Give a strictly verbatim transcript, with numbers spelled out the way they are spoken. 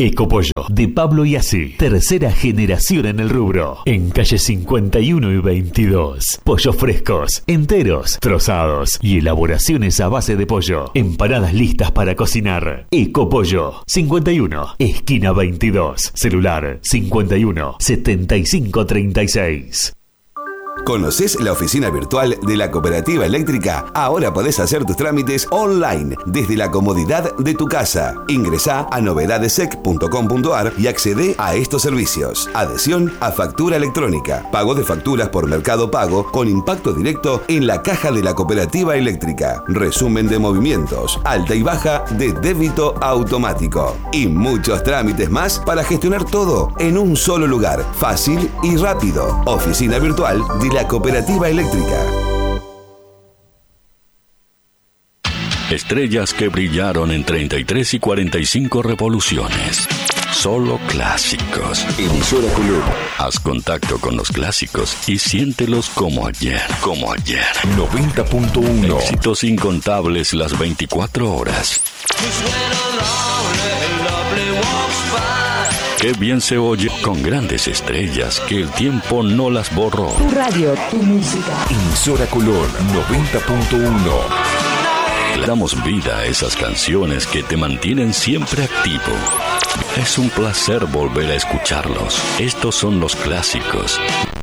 Ecopollo de Pablo Iasi, tercera generación en el rubro. En calle cincuenta y uno y veintidós. Pollos frescos, enteros, trozados y elaboraciones a base de pollo. Empanadas listas para cocinar. Ecopollo cincuenta y uno, esquina veintidós. Celular cincuenta y uno, setenta y cinco treinta y seis. ¿Conocés la oficina virtual de la Cooperativa Eléctrica? Ahora podés hacer tus trámites online desde la comodidad de tu casa. Ingresá a novedadesec punto com punto ar y accedé a estos servicios. Adhesión a factura electrónica, pago de facturas por Mercado Pago con impacto directo en la caja de la Cooperativa Eléctrica, resumen de movimientos, alta y baja de débito automático y muchos trámites más para gestionar todo en un solo lugar, fácil y rápido. Oficina virtual de la Cooperativa Eléctrica. Estrellas que brillaron en treinta y tres y cuarenta y cinco revoluciones. Solo clásicos. Emisora Color. Haz contacto con los clásicos y siéntelos como ayer, como ayer. noventa punto uno. Éxitos incontables las veinticuatro horas. Qué bien se oye con grandes estrellas que el tiempo no las borró. Tu radio, tu música. Emisora Color noventa punto uno. Le damos vida a esas canciones que te mantienen siempre activo. Es un placer volver a escucharlos. Estos son los clásicos